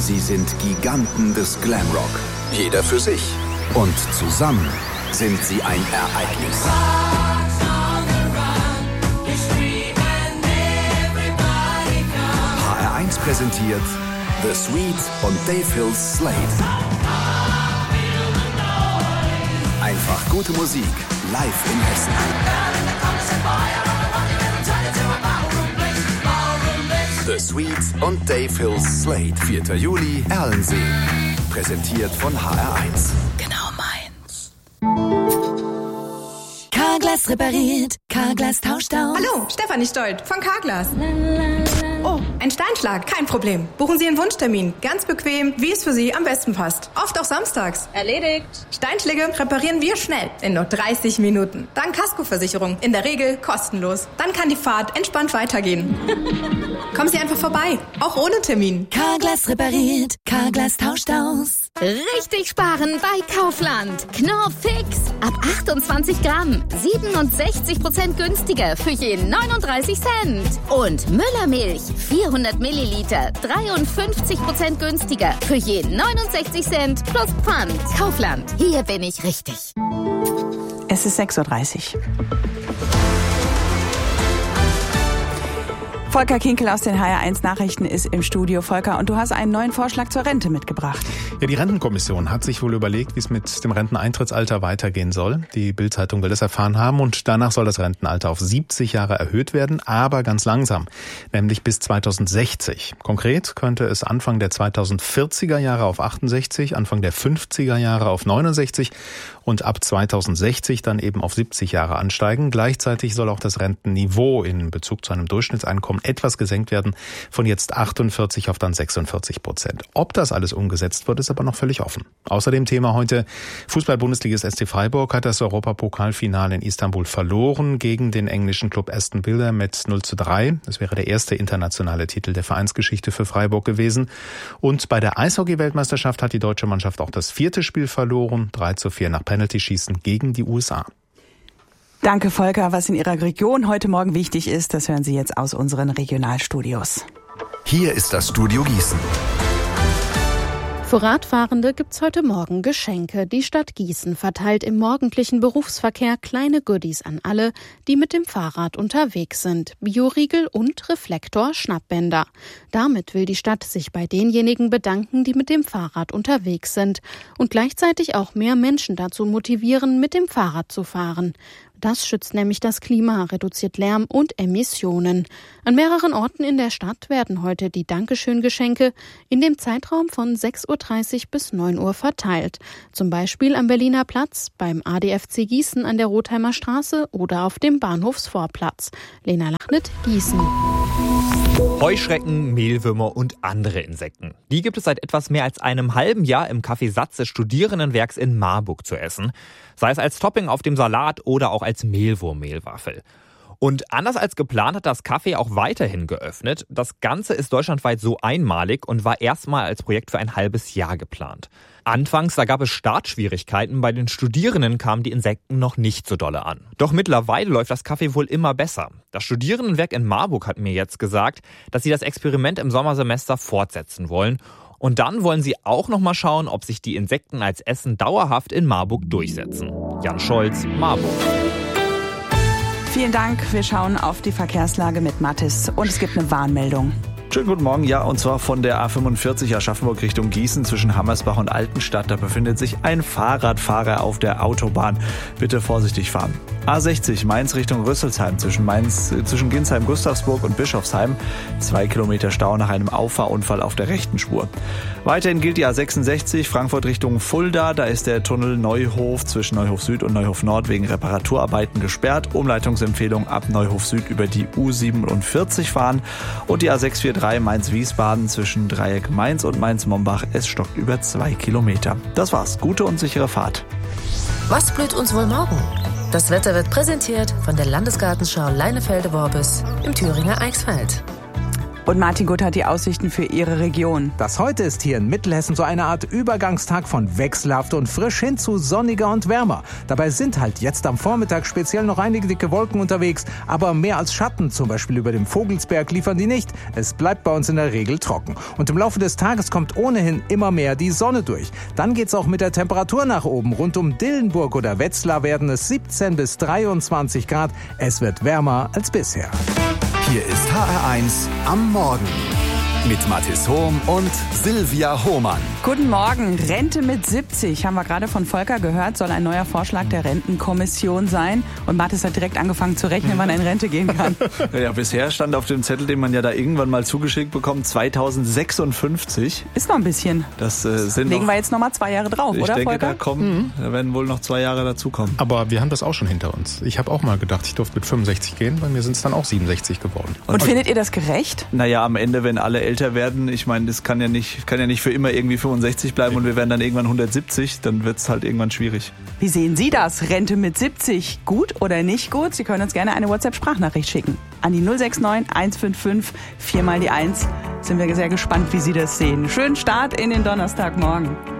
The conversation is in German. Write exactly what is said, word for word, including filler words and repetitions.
Sie sind Giganten des Glamrock. Jeder für sich. Und zusammen sind sie ein Ereignis. H R eins präsentiert The Sweet und Dave Hills Slate. Einfach gute Musik, live in Hessen. The Sweet und Dave Hills Slate, vierter Juli, Erlensee. Präsentiert von H R eins. Genau meins. Carglass repariert, Carglass tauscht aus. Hallo, Stefanie Stolt von Carglass. Oh, ein Steinschlag, kein Problem. Buchen Sie einen Wunschtermin. Ganz bequem, wie es für Sie am besten passt. Oft auch samstags. Erledigt. Steinschläge reparieren wir schnell, in nur dreißig Minuten. Dank Kaskoversicherung, in der Regel kostenlos. Dann kann die Fahrt entspannt weitergehen. Kommen Sie einfach vorbei, auch ohne Termin. Carglass repariert, Carglass tauscht aus. Richtig sparen bei Kaufland. Knorr Fix. Ab achtundzwanzig Gramm. siebenundsechzig Prozent günstiger für je neununddreißig Cent. Und Müllermilch. vierhundert Milliliter. dreiundfünfzig Prozent günstiger für je neunundsechzig Cent plus Pfand. Kaufland. Hier bin ich richtig. Es ist sechs Uhr dreißig. Volker Kinkel aus den H R eins Nachrichten ist im Studio. Volker, und du hast einen neuen Vorschlag zur Rente mitgebracht. Ja, die Rentenkommission hat sich wohl überlegt, wie es mit dem Renteneintrittsalter weitergehen soll. Die Bild-Zeitung will das erfahren haben und danach soll das Rentenalter auf siebzig Jahre erhöht werden, aber ganz langsam, nämlich bis zweitausendsechzig. Konkret könnte es Anfang der zweitausendvierziger Jahre auf achtundsechzig, Anfang der fünfziger Jahre auf neunundsechzig und ab zweitausendsechzig dann eben auf siebzig Jahre ansteigen. Gleichzeitig soll auch das Rentenniveau in Bezug zu einem Durchschnittseinkommen etwas gesenkt werden, von jetzt achtundvierzig auf dann sechsundvierzig Prozent. Ob das alles umgesetzt wird, ist aber noch völlig offen. Außerdem Thema heute: Fußball-Bundesligist S C Freiburg hat das Europapokalfinale in Istanbul verloren gegen den englischen Club Aston Villa mit null zu drei. Das wäre der erste internationale Titel der Vereinsgeschichte für Freiburg gewesen. Und bei der Eishockey-Weltmeisterschaft hat die deutsche Mannschaft auch das vierte Spiel verloren, drei zu vier nach Penaltyschießen gegen die U S A. Danke, Volker. Was in Ihrer Region heute Morgen wichtig ist, das hören Sie jetzt aus unseren Regionalstudios. Hier ist das Studio Gießen. Für Radfahrende gibt's heute Morgen Geschenke. Die Stadt Gießen verteilt im morgendlichen Berufsverkehr kleine Goodies an alle, die mit dem Fahrrad unterwegs sind. Bioriegel und Reflektor-Schnappbänder. Damit will die Stadt sich bei denjenigen bedanken, die mit dem Fahrrad unterwegs sind und gleichzeitig auch mehr Menschen dazu motivieren, mit dem Fahrrad zu fahren. Das schützt nämlich das Klima, reduziert Lärm und Emissionen. An mehreren Orten in der Stadt werden heute die Dankeschön-Geschenke in dem Zeitraum von sechs Uhr dreißig bis neun Uhr verteilt. Zum Beispiel am Berliner Platz, beim A D F C Gießen an der Rotheimer Straße oder auf dem Bahnhofsvorplatz. Lena Lachnet, Gießen. Heuschrecken, Mehlwürmer und andere Insekten. Die gibt es seit etwas mehr als einem halben Jahr im Café Satz des Studierendenwerks in Marburg zu essen. Sei es als Topping auf dem Salat oder auch als Mehlwurmmehlwaffel. Und anders als geplant hat das Café auch weiterhin geöffnet. Das Ganze ist deutschlandweit so einmalig und war erstmal als Projekt für ein halbes Jahr geplant. Anfangs, da gab es Startschwierigkeiten, bei den Studierenden kamen die Insekten noch nicht so dolle an. Doch mittlerweile läuft das Café wohl immer besser. Das Studierendenwerk in Marburg hat mir jetzt gesagt, dass sie das Experiment im Sommersemester fortsetzen wollen. Und dann wollen sie auch noch mal schauen, ob sich die Insekten als Essen dauerhaft in Marburg durchsetzen. Jan Scholz, Marburg. Vielen Dank. Wir schauen auf die Verkehrslage mit Mathis und es gibt eine Warnmeldung. Schönen guten Morgen, ja, und zwar von der A fünfundvierzig Aschaffenburg Richtung Gießen zwischen Hammersbach und Altenstadt. Da befindet sich ein Fahrradfahrer auf der Autobahn. Bitte vorsichtig fahren. A sechzig Mainz Richtung Rüsselsheim zwischen Mainz, zwischen Ginsheim, Gustavsburg und Bischofsheim. Zwei Kilometer Stau nach einem Auffahrunfall auf der rechten Spur. Weiterhin gilt die A sechsundsechzig Frankfurt Richtung Fulda. Da ist der Tunnel Neuhof zwischen Neuhof Süd und Neuhof Nord wegen Reparaturarbeiten gesperrt. Umleitungsempfehlung ab Neuhof Süd über die U siebenundvierzig fahren. Und die A sechs vier drei Mainz-Wiesbaden zwischen Dreieck Mainz und Mainz-Mombach. Es stockt über zwei Kilometer. Das war's. Gute und sichere Fahrt. Was blüht uns wohl morgen? Das Wetter wird präsentiert von der Landesgartenschau Leinefelde-Worbis im Thüringer Eichsfeld. Und Martin Gutt hat die Aussichten für Ihre Region. Das heute ist hier in Mittelhessen so eine Art Übergangstag von wechselhaft und frisch hin zu sonniger und wärmer. Dabei sind halt jetzt am Vormittag speziell noch einige dicke Wolken unterwegs, aber mehr als Schatten, zum Beispiel über dem Vogelsberg, liefern die nicht. Es bleibt bei uns in der Regel trocken. Und im Laufe des Tages kommt ohnehin immer mehr die Sonne durch. Dann geht's auch mit der Temperatur nach oben. Rund um Dillenburg oder Wetzlar werden es siebzehn bis dreiundzwanzig Grad. Es wird wärmer als bisher. Hier ist H R eins am Morgen mit Mathis Hohm und Silvia Hohmann. Guten Morgen. Rente mit siebzig, haben wir gerade von Volker gehört, soll ein neuer Vorschlag der Rentenkommission sein. Und Mathis hat direkt angefangen zu rechnen, wann er in Rente gehen kann. Ja, bisher stand auf dem Zettel, den man ja da irgendwann mal zugeschickt bekommt, zweitausendsechsundfünfzig. Ist noch ein bisschen. Das äh, sind Legen noch, wir jetzt noch mal zwei Jahre drauf, ich oder denke, Volker? da kommen, mhm. da werden wohl noch zwei Jahre dazukommen. Aber wir haben das auch schon hinter uns. Ich habe auch mal gedacht, ich durfte mit fünfundsechzig gehen. Bei mir sind es dann auch siebenundsechzig geworden. Und, und findet ihr das gerecht? Naja, am Ende, wenn alle älter werden, ich meine, das kann ja nicht, kann ja nicht für immer irgendwie fünfundsechzig bleiben und wir werden dann irgendwann hundertsiebzig, dann wird es halt irgendwann schwierig. Wie sehen Sie das? Rente mit siebzig, gut oder nicht gut? Sie können uns gerne eine WhatsApp-Sprachnachricht schicken. An die null sechs neun eins fünf fünf vier mal die eins. Sind wir sehr gespannt, wie Sie das sehen. Schönen Start in den Donnerstagmorgen.